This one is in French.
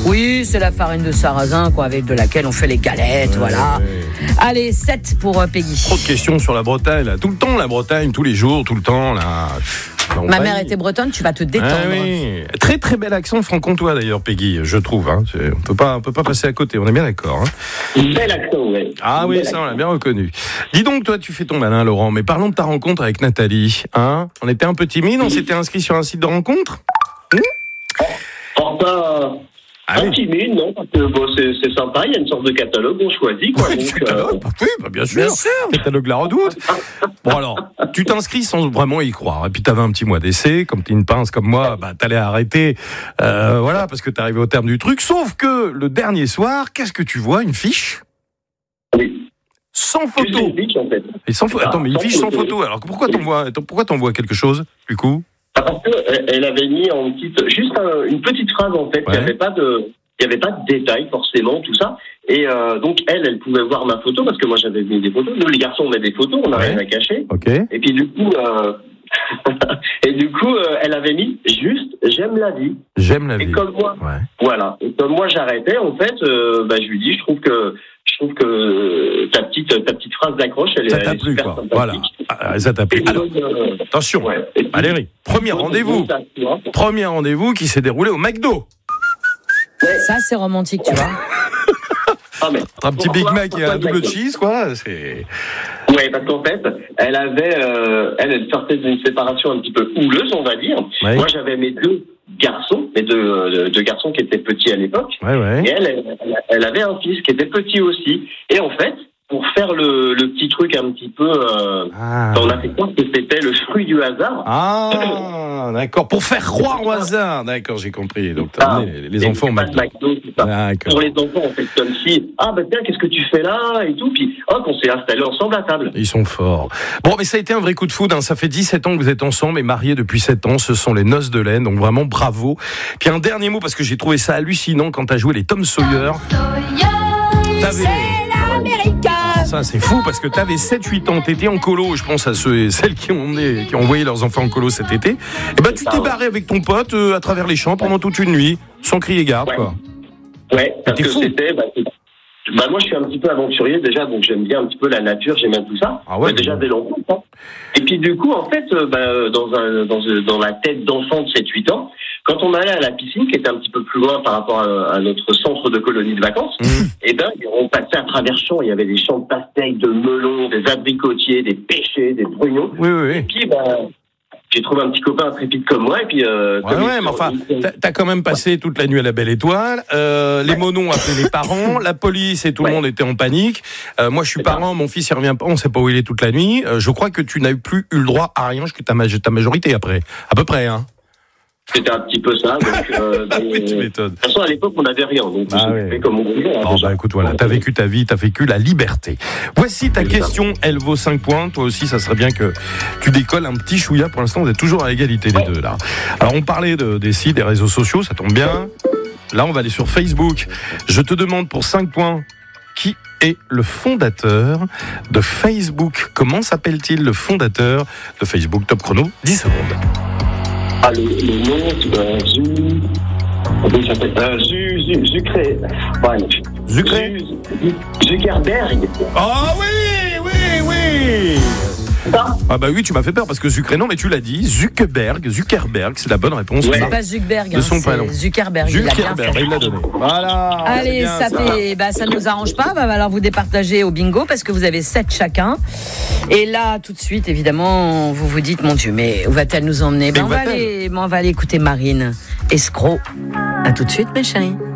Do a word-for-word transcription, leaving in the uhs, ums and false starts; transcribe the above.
Oui, c'est la farine de sarrasin, quoi, avec de laquelle on fait les galettes, ouais, voilà. Ouais. Allez, sept pour euh, Peggy. Trop de questions sur la Bretagne, là. Tout le temps, la Bretagne, tous les jours, tout le temps, là. Donc, Ma mère était bretonne, tu vas te détendre. Ah oui. Très très bel accent franc-comtois d'ailleurs, Peggy, je trouve. Hein. C'est, on peut pas, on peut pas passer à côté. On est bien d'accord. Hein. Bel accent, oui. Ah oui, ça on l'a bien reconnu. Dis donc, toi, tu fais ton malin, Laurent. Mais parlons de ta rencontre avec Nathalie. Hein, on était un peu timide. On s'était inscrit sur un site de rencontre. Mmh enfin, ah oui. Timide, non, parce que bon, c'est, c'est sympa. Il y a une sorte de catalogue, on choisit. Quoi, ouais, donc, catalogue, euh... bah, oui, bah, bien sûr. Bien sûr. Catalogue La Redoute. Bon alors, tu t'inscris sans vraiment y croire. Et puis t'avais un petit mois d'essai, comme t'es une pince comme moi, bah t'allais arrêter, euh, voilà, parce que t'es arrivé au terme du truc. Sauf que le dernier soir, qu'est-ce que tu vois ? Une fiche ? Oui. Sans photo. Une fiche, en fait. Et sans photo. Attends, mais une fiche sans photo. Alors pourquoi t'envoies, pourquoi t'envoies quelque chose du coup ? Parce qu'elle avait mis en petite, juste un, une petite phrase en fait. Ouais. Il n'y avait pas de, il n'y avait pas de détails forcément, tout ça. Et euh, donc elle, elle pouvait voir ma photo parce que moi j'avais mis des photos. Nous les garçons on met des photos, on n'a ouais. rien à cacher. Okay. Et puis du coup, euh... et du coup, euh, elle avait mis juste j'aime la vie. J'aime la et vie. Comme moi, ouais. Voilà. Et comme moi j'arrêtais, en fait, euh, bah, je lui dis, je trouve que je trouve que ta petite ta petite phrase d'accroche, elle, ça elle t'a est plu, super quoi. sympathique. Voilà. Ah, ça t'a plu. Alors, euh, attention, ouais. puis, Valérie, premier rendez-vous. Premier rendez-vous qui s'est déroulé au McDo. Ouais. Ça, c'est romantique, tu vois. Ah, mais un petit Big Mac et un double cheese, quoi. C'est... Oui, parce qu'en fait, elle avait, euh, elle, elle sortait d'une séparation un petit peu houleuse, on va dire. Ouais. Moi, j'avais mes deux garçons, mes deux, deux garçons qui étaient petits à l'époque. Ouais, ouais. Et elle, elle, elle avait un fils qui était petit aussi. Et en fait, pour faire le, le petit truc un petit peu, euh, ah. on a fait croire que c'était le fruit du hasard. Ah, d'accord. Pour faire croire au hasard. D'accord, j'ai compris. Donc, t'as amené ah, les, les enfants au McDo. McDo pour les enfants, en fait, comme si, ah, bah tiens, qu'est-ce que tu fais là? Et tout. Puis, hop, on s'est installés ensemble à table. Ils sont forts. Bon, mais ça a été un vrai coup de foudre. Hein. Ça fait dix-sept ans que vous êtes ensemble et mariés depuis sept ans. Ce sont les noces de laine. Donc, vraiment, bravo. Puis, un dernier mot, parce que j'ai trouvé ça hallucinant quand t'as joué les Tom Sawyer. T'avais... Ça, c'est fou parce que t'avais sept huit ans, t'étais en colo, je pense à ceux et celles qui ont, emmené, qui ont envoyé leurs enfants en colo cet été. Et ben, tu t'es barré avec ton pote euh, à travers les champs pendant toute une nuit, sans crier garde, ouais. quoi. Ouais, parce que fou. c'était. Bah, bah, moi, je suis un petit peu aventurier déjà, donc j'aime bien un petit peu la nature, j'aime bien tout ça. Ah ouais, bah, déjà dès l'enfance. Hein. Et puis, du coup, en fait, bah, dans, un, dans, dans la tête d'enfant de sept huit ans, quand on allait à la piscine, qui était un petit peu plus loin par rapport à, à notre centre de colonie de vacances, mmh. et ben, on passait à travers champs. Il y avait des champs de pastèques, de melons, des abricotiers, des pêchers, des brugnons. Oui, oui, oui. Et puis, ben, j'ai trouvé un petit copain intrépide comme moi. Et puis, euh, ouais, ouais, mais enfin, t'as, t'as quand même passé toute la nuit à la Belle Étoile. Euh, les monos ont appelé les parents, la police et tout ouais. le monde était en panique. Euh, moi, je suis c'est parent, ça. Mon fils il revient pas, on sait pas où il est toute la nuit. Euh, je crois que tu n'as plus eu le droit à rien jusqu'à ta, ta majorité après, à peu près, hein. C'était un petit peu ça. Donc, euh, ah oui, tu m'étonnes. De toute façon, à l'époque, on n'avait rien. Donc, ah on ouais. fait comme on voulait. Hein, oh, bah, écoute, voilà, t'as vécu ta vie, t'as vécu la liberté. Voici ta question, elle vaut cinq points. Toi aussi, ça serait bien que tu décolles un petit chouïa. Pour l'instant, vous êtes toujours à égalité, les ouais. deux, là. Alors, on parlait de, des sites, des réseaux sociaux, ça tombe bien. Là, on va aller sur Facebook. Je te demande pour cinq points, qui est le fondateur de Facebook? Comment s'appelle-t-il, le fondateur de Facebook? Top chrono, dix secondes. Ah, le, le nom, c'est euh, Zu... Comment il s'appelle euh, Zu... Zu... Zucré... Ouais. Zucré Zuckerberg. Ah oui, oui, oui. Ça ah bah oui, tu m'as fait peur parce que Zucré, non mais tu l'as dit, Zuckerberg, Zuckerberg, c'est la bonne réponse. Ouais. C'est pas Zuckerberg, hein, c'est Zuckerberg. Zuckerberg, il, il l'a donné. Voilà. Allez, bien, ça, ça fait, bah ça nous arrange pas, va falloir vous départager au bingo parce que vous avez sept chacun. Et là, tout de suite, évidemment, vous vous dites, mon Dieu, mais où va-t-elle nous emmener? Ben, on va aller, on va aller écouter Marine Escroc. À tout de suite, mes chéris.